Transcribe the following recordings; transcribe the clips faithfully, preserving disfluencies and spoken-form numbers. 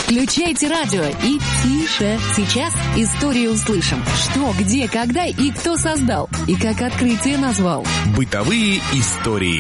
Включайте радио и тише. Сейчас историю услышим. Что, где, когда и кто создал. И как открытие назвал. Бытовые истории.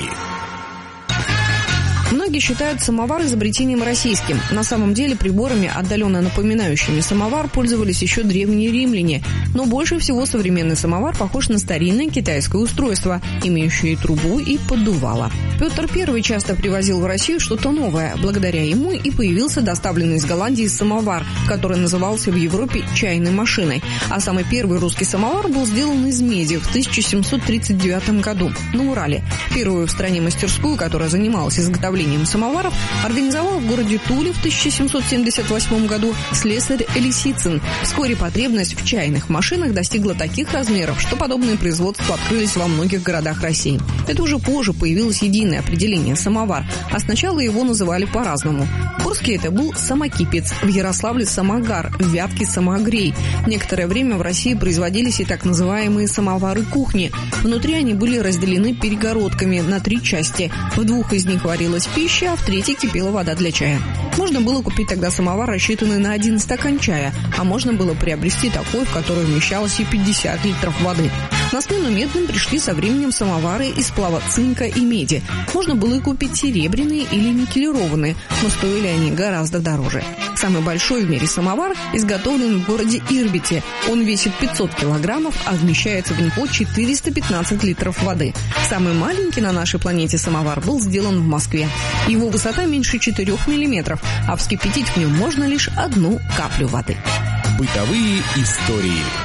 Многие считают самовар изобретением российским. На самом деле приборами, отдаленно напоминающими самовар, пользовались еще древние римляне. Но больше всего современный самовар похож на старинное китайское устройство, имеющее трубу и поддувало. Петр Первый часто привозил в Россию что-то новое. Благодаря ему и появился доставленный из Голландии самовар, который назывался в Европе чайной машиной. А самый первый русский самовар был сделан из меди в тысяча семьсот тридцать девятом году на Урале. Первую в стране мастерскую, которая занималась изготовлением самоваров, организовал в городе Туле в тысяча семьсот семьдесят восьмом году слесарь Лисицын. Вскоре потребность в чайных машинах достигла таких размеров, что подобные производства открылись во многих городах России. Это уже позже появилось единое определение «самовар», а сначала его называли по-разному. В Курске это был самокипец, в Ярославле – самогар, в Вятке – самогрей. Некоторое время в России производились и так называемые самовары кухни. Внутри они были разделены перегородками на три части. В двух из них варилась пища, а в третьей кипела вода для чая. Можно было купить тогда самовар, рассчитанный на один стакан чая, а можно было приобрести такой, в который вмещалось и пятьдесят литров воды. На смену медным пришли со временем самовары из сплава цинка и меди. Можно было и купить серебряные или никелированные, но стоили они гораздо дороже. Самый большой в мире самовар изготовлен в городе Ирбите. Он весит пятьсот килограммов, а вмещается в него четыреста пятнадцать литров воды. Самый маленький на нашей планете самовар был сделан в Москве. Его высота меньше четырёх миллиметров, а вскипятить в нем можно лишь одну каплю воды. Бытовые истории.